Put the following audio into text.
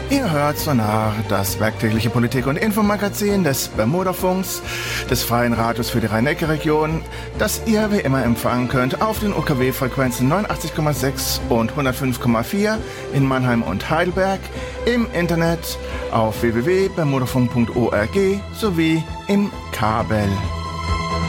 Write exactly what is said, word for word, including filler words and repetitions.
Ihr hört Sonar, das werktägliche Politik- und Infomagazin des Bermudafunks, des Freien Radios für die Rhein-Neckar-Region, das ihr wie immer empfangen könnt auf den U K W-Frequenzen neunundachtzig Komma sechs und hundertfünf Komma vier in Mannheim und Heidelberg, im Internet auf w w w punkt bermudafunk punkt org sowie im Kabel.